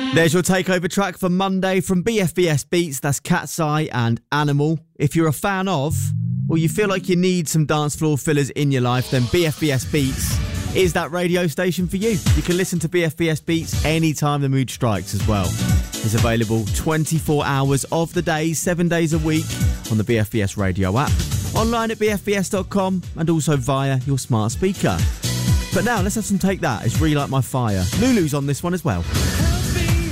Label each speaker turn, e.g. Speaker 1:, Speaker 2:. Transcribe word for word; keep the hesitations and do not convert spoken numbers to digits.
Speaker 1: There's your takeover track for Monday from B F B S Beats. That's Cat's Eye and Animal. If you're a fan of, or you feel like you need some dance floor fillers in your life, then B F B S Beats is that radio station for you. You can listen to B F B S Beats anytime the mood strikes as well. It's available twenty-four hours of the day, seven days a week on the B F B S radio app, online at b f b s dot com and also via your smart speaker. But now let's have some Take That. It's Really Like My Fire. Lulu's on this one as well.